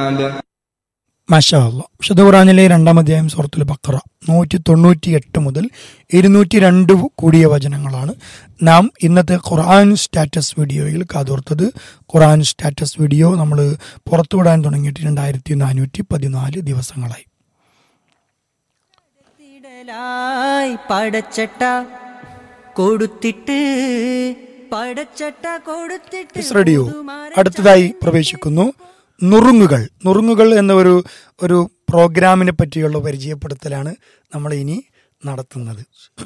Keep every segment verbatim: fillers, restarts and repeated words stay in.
بعد. മാഷാ അല്ലാ. വിശുദ്ധ ഖുർആനിലെ രണ്ടാം അധ്യായം സൂറത്തുൽ ബഖറ നൂറ്റി തൊണ്ണൂറ്റി എട്ട് മുതൽ ഇരുന്നൂറ്റി രണ്ട് കൂടിയ വചനങ്ങളാണ് നാം ഇന്നത്തെ ഖുർആൻ സ്റ്റാറ്റസ് വീഡിയോയിൽ കാതോർത്തത്. ഖുർആൻ സ്റ്റാറ്റസ് വീഡിയോ നമ്മൾ പുറത്തുവിടാൻ തുടങ്ങിയിട്ട് രണ്ടായിരത്തി നാനൂറ്റി പതിനാല് ദിവസങ്ങളായി. പടച്ചട്ട കൊടുത്തിട്ട് പടച്ചട്ട കൊടുത്തിട്ട് റേഡിയോ അടുത്തതായി പ്രവേശിക്കുന്നു നുറുങ്ങുകൾ. നുറുങ്ങുകൾ എന്ന ഒരു ഒരു പ്രോഗ്രാമിനെ പറ്റിയുള്ള പരിചയപ്പെടുത്തലാണ് നമ്മൾ ഇനി നടത്തുന്നത്.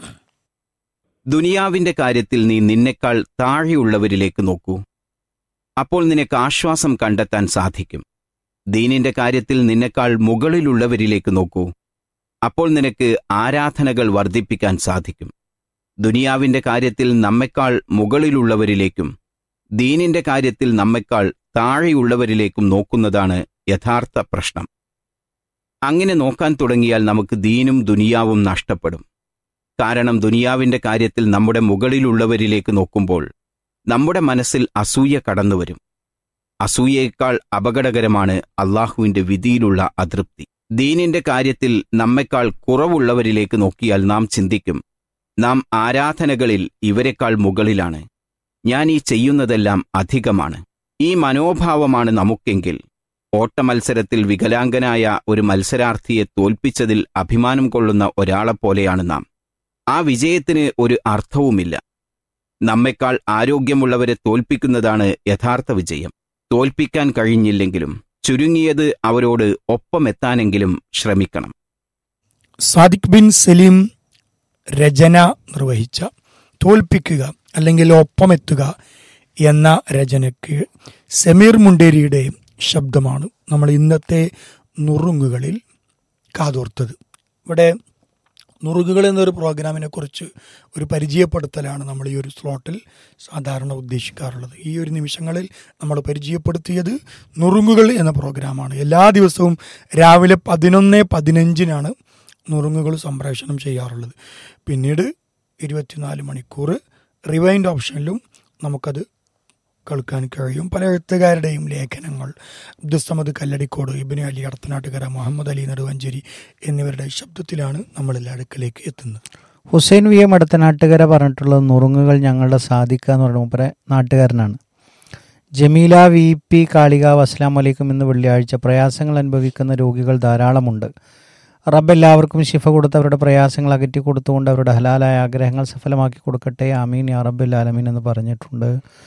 ദുനിയാവിന്റെ കാര്യത്തിൽ നീ നിന്നെക്കാൾ താഴെയുള്ളവരിലേക്ക് നോക്കൂ, അപ്പോൾ നിനക്ക് ആശ്വാസം കണ്ടെത്താൻ സാധിക്കും. ദീനിന്റെ കാര്യത്തിൽ നിന്നെക്കാൾ മുകളിലുള്ളവരിലേക്ക് നോക്കൂ, അപ്പോൾ നിനക്ക് ആരാധനകൾ വർദ്ധിപ്പിക്കാൻ സാധിക്കും. ദുനിയാവിന്റെ കാര്യത്തിൽ നമ്മെക്കാൾ മുകളിലുള്ളവരിലേക്കും ദീനിന്റെ കാര്യത്തിൽ നമ്മെക്കാൾ താഴെയുള്ളവരിലേക്കും നോക്കുന്നതാണ് യഥാർത്ഥ പ്രശ്നം. അങ്ങനെ നോക്കാൻ തുടങ്ങിയാൽ നമുക്ക് ദീനും ദുനിയാവും നഷ്ടപ്പെടും. കാരണം ദുനിയാവിന്റെ കാര്യത്തിൽ നമ്മുടെ മുകളിലുള്ളവരിലേക്ക് നോക്കുമ്പോൾ നമ്മുടെ മനസ്സിൽ അസൂയ കടന്നുവരും. അസൂയയേക്കാൾ അപകടകരമാണ് അള്ളാഹുവിന്റെ വിധിയിലുള്ള അതൃപ്തി. ദീനിന്റെ കാര്യത്തിൽ നമ്മെക്കാൾ കുറവുള്ളവരിലേക്ക് നോക്കിയാൽ നാം ചിന്തിക്കും, നാം ആരാധനകളിൽ ഇവരെക്കാൾ മുകളിലാണ്, ഞാൻ ഈ ചെയ്യുന്നതെല്ലാം അധികമാണ്. ഈ മനോഭാവമാണ് നമുക്കെങ്കിൽ ഓട്ടമത്സരത്തിൽ വികലാംഗനായ ഒരു മത്സരാർത്ഥിയെ തോൽപ്പിച്ചതിൽ അഭിമാനം കൊള്ളുന്ന ഒരാളെപ്പോലെയാണ് നാം. ആ വിജയത്തിന് ഒരു അർത്ഥവുമില്ല. നമ്മെക്കാൾ ആരോഗ്യമുള്ളവരെ തോൽപ്പിക്കുന്നതാണ് യഥാർത്ഥ വിജയം. തോൽപ്പിക്കാൻ കഴിഞ്ഞില്ലെങ്കിലും ചുരുങ്ങിയത് അവരോട് ഒപ്പമെത്താനെങ്കിലും ശ്രമിക്കണം. സാദിഖ് ബിൻ സലീം രചന നിർവഹിച്ച തോൽപ്പിക്കുക അല്ലെങ്കിൽ ഒപ്പമെത്തുക എന്ന രചനയ്ക്ക് സമീർ മുണ്ടേരിയുടെ ശബ്ദമാണ് നമ്മൾ ഇന്നത്തെ നുറുങ്ങുകളിൽ കാതോർത്തത്. ഇവിടെ നുറുങ്ങുകൾ എന്നൊരു പ്രോഗ്രാമിനെ കുറിച്ച് ഒരു പരിചയപ്പെടുത്തലാണ് നമ്മൾ ഈ ഒരു സ്ലോട്ടിൽ സാധാരണ ഉദ്ദേശിക്കാറുള്ളത്. ഈ ഒരു നിമിഷങ്ങളിൽ നമ്മൾ പരിചയപ്പെടുത്തിയത് നുറുങ്ങുകൾ എന്ന പ്രോഗ്രാമാണ്. എല്ലാ ദിവസവും രാവിലെ പതിനൊന്ന് പതിനഞ്ചിനാണ് നുറുങ്ങുകൾ സംപ്രേഷണം ചെയ്യാറുള്ളത്. പിന്നീട് ഇരുപത്തിനാല് മണിക്കൂർ റിവൈൻഡ് ഓപ്ഷനിലും നമുക്കത് കേൾക്കാൻ കഴിയും. പല എഴുത്തുകാരുടെയും ലേഖനങ്ങൾ അബ്ദുസ്സമദ് കല്ലടിക്കോട്, ഇബ്നു അലി അടത്തനാട്ടുകര, മുഹമ്മദ് അലി നെടുവഞ്ചേരി എന്നിവരുടെ ശബ്ദത്തിലാണ് നമ്മളെല്ലാ അടുക്കലേക്ക് എത്തുന്നത്. ഹുസൈൻ വി എം അടത്തനാട്ടുകര പറഞ്ഞിട്ടുള്ള നുറുങ്ങുകൾ ഞങ്ങളുടെ സാധിക്കുക എന്ന് പറയുന്ന മൂപ്പരെ നാട്ടുകാരനാണ്. ജമീല വി പി കാളികാവ് അസ്സലാമു അലൈക്കും. ഇന്ന് വെള്ളിയാഴ്ച പ്രയാസങ്ങൾ അനുഭവിക്കുന്ന രോഗികൾ ധാരാളമുണ്ട്. റബ്ബ് എല്ലാവർക്കും ശിഫ കൊടുത്ത് അവരുടെ പ്രയാസങ്ങൾ അകറ്റി കൊടുത്തുകൊണ്ട് അവരുടെ ഹലാലായ ആഗ്രഹങ്ങൾ സഫലമാക്കി കൊടുക്കട്ടെ, ആമീൻ യാ റബ്ബൽ ആലമീൻ എന്ന് പറഞ്ഞിട്ടുണ്ട്.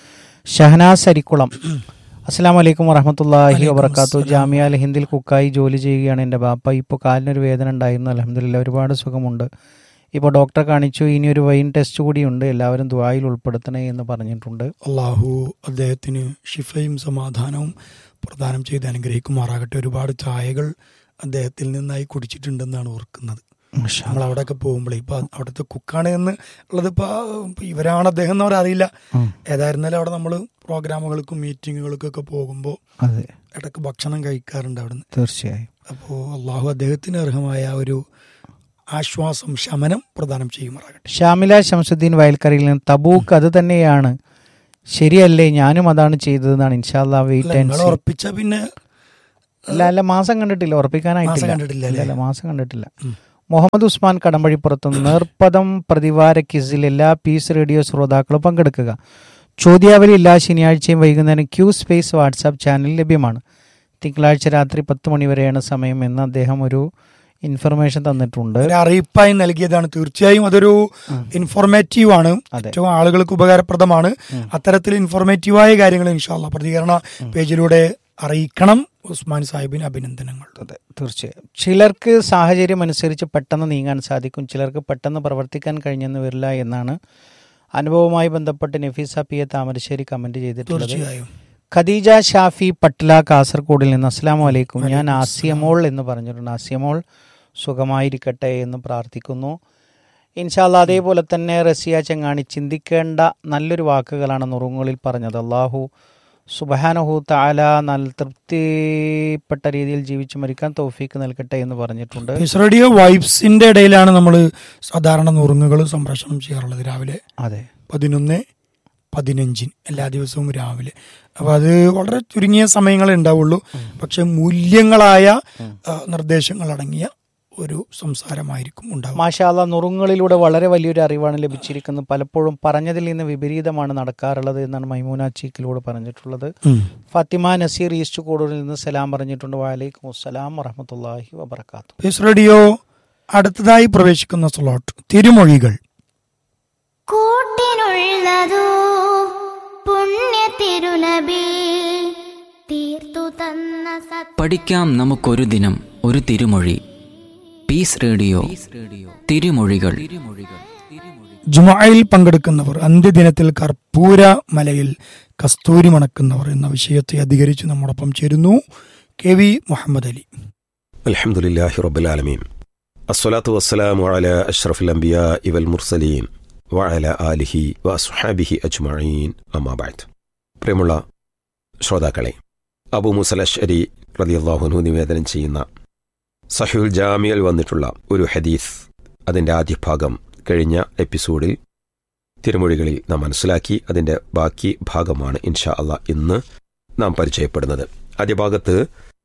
ഷഹനാസ് അരിക്കുളം അസ്സലാമു അലൈക്കും വറഹ്മത്തുള്ളാഹി വബറകാതുഹു. ജാമിയ അൽ ഹിന്ദിൽ കുക്കായി ജോലി ചെയ്യുകയാണ് എൻ്റെ ബാപ്പ. ഇപ്പോൾ കാലിനൊരു വേദന ഉണ്ടായിരുന്നു, അൽഹംദുലില്ലാ ഒരുപാട് സുഖമുണ്ട്. ഇപ്പോൾ ഡോക്ടറെ കാണിച്ചു, ഇനിയൊരു വൈൻ ടെസ്റ്റ് കൂടിയുണ്ട്, എല്ലാവരും ദുആയിൽ ഉൾപ്പെടുത്തണേ എന്ന് പറഞ്ഞിട്ടുണ്ട്. അള്ളാഹു അദ്ദേഹത്തിന് ശിഫയും സമാധാനവും പ്രദാനം ചെയ്ത് അനുഗ്രഹിക്കുമാറാകട്ടെ. ഒരുപാട് ചായകൾ അദ്ദേഹത്തിൽ നിന്നായി കുടിച്ചിട്ടുണ്ടെന്നാണ് ഓർക്കുന്നത്. നമ്മൾ അവിടെയൊക്കെ പോകുമ്പോഴേ ഇപ്പൊ അവിടുത്തെ കുക്കാണ് എന്ന് ഉള്ളത് ഇപ്പൊ ഇവരാണ് അദ്ദേഹം എന്ന് അറിയില്ല. ഏതായിരുന്നാലും അവിടെ നമ്മൾ പ്രോഗ്രാമുകൾക്കും മീറ്റിങ്ങുകൾക്കൊക്കെ പോകുമ്പോൾ ഇടയ്ക്ക് ഭക്ഷണം കഴിക്കാറുണ്ട് അവിടുന്ന്. തീർച്ചയായും. അപ്പോൾ അള്ളാഹു അദ്ദേഹത്തിന് അർഹമായ ഒരു ആശ്വാസം ശമനം പ്രദാനം ചെയ്യുമാറാകട്ടെ. ഷാമില ശംസുദ്ദീൻ വയൽക്കരയിൽ നിന്ന് തബൂക്ക് അത് തന്നെയാണ് ശരിയല്ലേ, ഞാനും അതാണ് ചെയ്തതെന്നാണ്. ഇൻഷാ അല്ലാഹ് വെയിറ്റ് ആൻഡ് സീ. ഉറപ്പിച്ച പിന്നെ അല്ല അല്ല മാസം കണ്ടിട്ടില്ല, ഉറപ്പിക്കാനായിട്ടില്ല, മാസം കണ്ടിട്ടില്ല. മുഹമ്മദ് ഉസ്മാൻ കടമ്പഴിപ്പുറത്തും നേർപ്പദം പ്രതിവാര ക്വിസിൽ എല്ലാ പീസ് റേഡിയോ ശ്രോതാക്കളും പങ്കെടുക്കുക. ചോദ്യാവലി എല്ലാ ശനിയാഴ്ചയും വൈകുന്നേരം ക്യൂ സ്പേസ് വാട്സാപ്പ് ചാനൽ ലഭ്യമാണ്. തിങ്കളാഴ്ച രാത്രി പത്ത് മണി വരെയാണ് സമയം എന്ന് അദ്ദേഹം ഒരു ഇൻഫർമേഷൻ തന്നിട്ടുണ്ട്. അറിയിപ്പായി നൽകിയതാണ്. തീർച്ചയായും അതൊരു ഇൻഫോർമേറ്റീവ് ആണ്, ഏറ്റവും ആളുകൾക്ക് ഉപകാരപ്രദമാണ്. അത്തരത്തിൽ ഇൻഫോർമേറ്റീവായ കാര്യങ്ങൾ ഇൻഷാ അല്ലാഹ് പ്രതികരണ പേജിലൂടെ അറിയിക്കണം. ഉസ്മാൻ സാഹിബിന് അഭിനന്ദനങ്ങൾ. അതെ, തീർച്ചയായും. ചിലർക്ക് സാഹചര്യം അനുസരിച്ച് പെട്ടെന്ന് നീങ്ങാൻ സാധിക്കും, ചിലർക്ക് പെട്ടെന്ന് പ്രവർത്തിക്കാൻ കഴിഞ്ഞെന്ന് വരില്ല എന്നാണ് അനുഭവവുമായി ബന്ധപ്പെട്ട് Nafeesa P A Thamarassery comment ചെയ്തിട്ടുള്ളത്. ഖദീജ ഷാഫി പട്ല കാസർഗോഡിൽ നിന്ന് അസ്സലാമു അലൈക്കും. ഞാൻ ആസിയമോൾ എന്ന് പറഞ്ഞിട്ടുണ്ട്. ആസിയമോൾ സുഖമായിരിക്കട്ടെ എന്ന് പ്രാർത്ഥിക്കുന്നു. ഇൻഷാ അല്ലാഹ് അതേപോലെ തന്നെ റസിയ ചങ്ങാണി ചിന്തിക്കേണ്ട നല്ലൊരു വാക്കുകളാണ് നുറുങ്ങുകളിൽ പറഞ്ഞത്. അള്ളാഹു സുബ്ഹാനഹു തആല നല്ല തൃപ്തിപ്പെട്ട രീതിയിൽ ജീവിച്ചു മരിക്കാൻ തൗഫീക്ക് നൽകട്ടെ എന്ന് പറഞ്ഞിട്ടുണ്ട്. റേഡിയോ വൈബ്സിന്റെ ഇടയിലാണ് നമ്മൾ സാധാരണ നുറുങ്ങുകൾ സംപ്രേഷണം ചെയ്യാറുള്ളത് രാവിലെ. അതെ, പതിനൊന്ന് പതിനഞ്ചിന് എല്ലാ ദിവസവും രാവിലെ. അപ്പോൾ അത് വളരെ ചുരുങ്ങിയ സമയങ്ങളേ ഉണ്ടാവുള്ളൂ, പക്ഷെ മൂല്യങ്ങളായ നിർദ്ദേശങ്ങൾ അടങ്ങിയ ഒരു സംസാരമായിരിക്കും ഉണ്ടാവും. മാഷാ അല്ലാഹ്, നുറുങ്ങളിലൂടെ വളരെ വലിയൊരു അറിവാണ് ലഭിച്ചിരിക്കുന്നത്. പലപ്പോഴും പറഞ്ഞതിൽ നിന്ന് വിപരീതമാണ് നടക്കാറുള്ളത് എന്നാണ് മൈമൂന ചീക്കിലൂടെ പറഞ്ഞിട്ടുള്ളത്. ഫാത്തിമ നസീർ ഈസ്റ്റ് കോഡൂരിൽ നിന്ന് സലാം പറഞ്ഞിട്ടുണ്ട്. വഅലൈക്കും അസ്സലാം വറഹ്മത്തുള്ളാഹി വബറകാതുഹു. പീസ് റേഡിയോ അടുത്തതായി പ്രവേശിക്കുന്ന സ്ലോട്ട് തിരുമൊഴികൾ. കൂട്ടിനുള്ളതോ പുണ്യ തിരുനബി തീർത്തു തന്ന സത്യം. പഠിക്കാം നമുക്കൊരു ദിനം ഒരു തിരുമൊഴി. പീസ് റേഡിയോ തിരുമൊഴികൾ. ജുമുഅയിൽ പങ്കെടുക്കുന്നവർ, അന്ത്യദിനത്തിൽ കർപ്പൂര മലയിൽ കസ്തൂരി മണക്കുന്നവർ എന്ന വിഷയത്തെ അധികരിച്ച് നമ്മോടൊപ്പം ചേരുന്നു കെ വി മുഹമ്മദ് അലി. അൽഹംദുലില്ലാഹി റബ്ബിൽ ആലമീൻ, അസ്സലാത്തു വസ്സലാമു അലാ അഷ്റഫിൽ അംബിയാഇ വൽ മുർസലീൻ വഅലാ ആലിഹി വഅസ്ഹാബിഹി അജ്മഈൻ, അമ്മാ ബഅദ്. പ്രിയമുള്ള ശ്രോതാക്കളെ, അബൂ മൂസൽ അശ്അരി റളിയല്ലാഹു അൻഹു നിവേദനം ചെയ്യുന്ന സഹീഹുൽ ജാമിയിൽ വന്നിട്ടുള്ള ഒരു ഹദീസ്, അതിൻ്റെ ആദ്യ ഭാഗം കഴിഞ്ഞ എപ്പിസോഡിൽ തിരുമൊഴികളിൽ നാം മനസ്സിലാക്കി. അതിൻ്റെ ബാക്കി ഭാഗമാണ് ഇൻഷാ അല്ലാഹ് ഇന്ന് നാം പരിചയപ്പെടുന്നത്. ആദ്യ ഭാഗത്ത്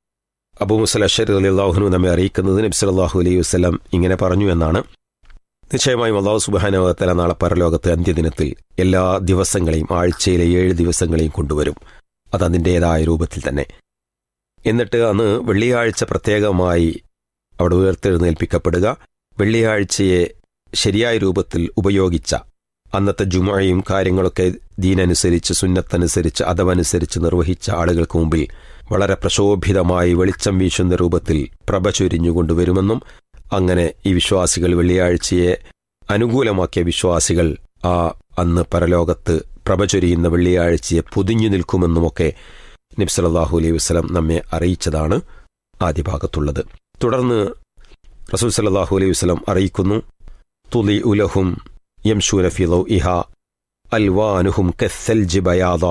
അബൂ മൂസൽ അശ്അരി റളിയല്ലാഹു അൻഹു നമ്മെ അറിയിക്കുന്നത് നബി സല്ലല്ലാഹു അലൈഹി വസല്ലം ഇങ്ങനെ പറഞ്ഞു എന്നാണ്. നിശ്ചയമായും അല്ലാഹു സുബ്ഹാനഹു വ തആല നാളെ പരലോകത്ത് അന്ത്യദിനത്തിൽ എല്ലാ ദിവസങ്ങളെയും, ആഴ്ചയിലെ ഏഴ് ദിവസങ്ങളെയും കൊണ്ടുവരും. അത് അതിൻ്റേതായ രൂപത്തിൽ തന്നെ. എന്നിട്ട് അന്ന് വെള്ളിയാഴ്ച പ്രത്യേകമായി അവിടെ ഉയർത്തെഴുന്നേൽപ്പിക്കപ്പെടുക. വെള്ളിയാഴ്ചയെ ശരിയായ രൂപത്തിൽ ഉപയോഗിച്ച അന്നത്തെ ജുമുഅയും കാര്യങ്ങളൊക്കെ ദീനനുസരിച്ച്, സുന്നത്തനുസരിച്ച്, അദവനുസരിച്ച് നിർവഹിച്ച ആളുകൾക്ക് മുമ്പിൽ വളരെ പ്രശോഭിതമായി വെളിച്ചം വീശുന്ന രൂപത്തിൽ പ്രഭ ചൊരിഞ്ഞുകൊണ്ടുവരുമെന്നും, അങ്ങനെ ഈ വിശ്വാസികൾ, വെള്ളിയാഴ്ചയെ അനുകൂലമാക്കിയ വിശ്വാസികൾ ആ അന്ന് പരലോകത്ത് പ്രഭ ചൊരിയുന്ന വെള്ളിയാഴ്ചയെ പൊതിഞ്ഞു നിൽക്കുമെന്നുമൊക്കെ നബി സല്ലല്ലാഹു അലൈഹി വസല്ലം നമ്മെ അറിയിച്ചതാണ് ആദ്യ ഭാഗത്തുള്ളത്. തുടർന്ന് റസൂൽ സല്ലല്ലാഹു അലൈഹി വസല്ലം അറിയിക്കുന്നു, തുലി ഉലഹും യംശൂന ഫീ ദൗഇഹാ അൽവാനുഹും കസ്സൽജി ബയാദ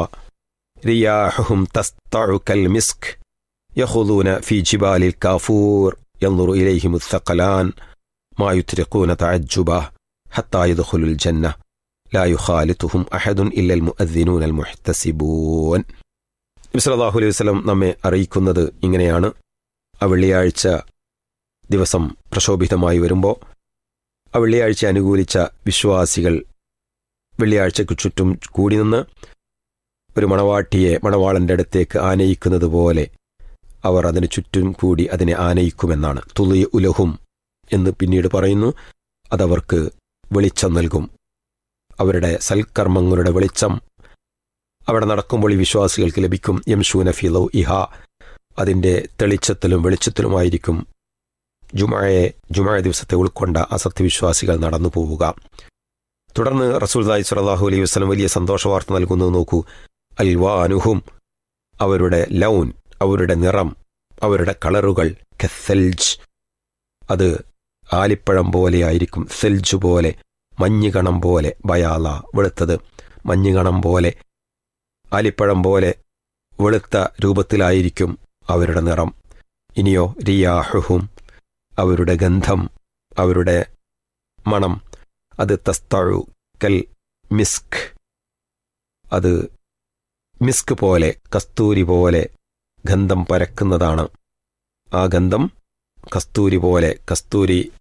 റിയാഹുഹും തസ്തഉ കൽ മിസ്ക് യഖുദൂന ഫീ ജിബാലിൽ കാഫൂർ യൻദുറു ഇലൈഹിം الثقلان ما يترقون تعجبا حتى يدخلوا الجنة لا يخالطهم أحد إلا المؤذنون المحتسبون. നബി സല്ലല്ലാഹു അലൈഹി വസല്ലം നമ്മെ അറിയിക്കുന്നത് ഇങ്ങനെയാണ്. ആ വെള്ളിയാഴ്ച ദിവസം പ്രശോഭിതമായി വരുമ്പോൾ ആ വെള്ളിയാഴ്ച അനുകൂലിച്ച വിശ്വാസികൾ വെള്ളിയാഴ്ചയ്ക്ക് ചുറ്റും കൂടി നിന്ന് ഒരു മണവാട്ടിയെ മണവാളൻ്റെ അടുത്തേക്ക് ആനയിക്കുന്നത് പോലെ അവർ അതിന് ചുറ്റും കൂടി അതിനെ ആനയിക്കുമെന്നാണ്. തുളി ഉലഹും എന്ന് പിന്നീട് പറയുന്നു. അതവർക്ക് വെളിച്ചം നൽകും. അവരുടെ സൽക്കർമ്മങ്ങളുടെ വെളിച്ചം അവിടെ നടക്കുമ്പോൾ ഈ വിശ്വാസികൾക്ക് ലഭിക്കും. യംശൂന ഫീ ദൗഇഹാ, അതിൻ്റെ തെളിച്ചത്തിലും വെളിച്ചത്തിലുമായിരിക്കും ജുമുഅയെ ജുമുഅ ദിവസത്തെ ഉൾക്കൊണ്ട ആ സത്യവിശ്വാസികൾ നടന്നു പോവുക. തുടർന്ന് റസൂലുള്ളാഹി സ്വല്ലല്ലാഹു അലൈഹി വസല്ലം വലിയ സന്തോഷവാർത്ത നൽകുന്നത് നോക്കൂ. അൽവാനുഹും, അവരുടെ ലൗൻ, അവരുടെ നിറം, അവരുടെ കളറുകൾ, കസ്സൽജ്, അത് ആലിപ്പഴം പോലെയായിരിക്കും. സെൽജ് പോലെ, മഞ്ഞുകണം പോലെ, ബയാല, വെളുത്തത്, മഞ്ഞുകണം പോലെ, ആലിപ്പഴം പോലെ വെളുത്ത രൂപത്തിലായിരിക്കും അവരുടെ നിറം. ഇനിയോ റിയാഹുഹും, അവരുടെ ഗന്ധം, അവരുടെ മണം, അത് തസ്തഉ കൽ മിസ്ക്, അത് മിസ്ക് പോലെ, കസ്തൂരി പോലെ ഗന്ധം പരക്കുന്നതാണ്. ആ ഗന്ധം കസ്തൂരി പോലെ, കസ്തൂരി